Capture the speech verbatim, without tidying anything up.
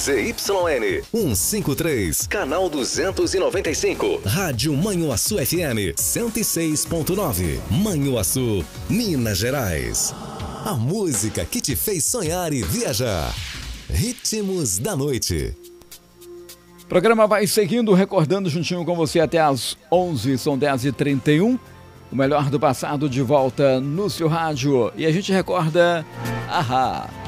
Z Y N cento e cinquenta e três, canal duzentos e noventa e cinco. Rádio Manhuaçu F M cento e seis ponto nove. Manhuaçu, Minas Gerais. A música que te fez sonhar e viajar. Ritmos da Noite. O programa vai seguindo, recordando juntinho com você até às onze, são dez e trinta e um. O melhor do passado de volta no seu rádio. E a gente recorda Ahá.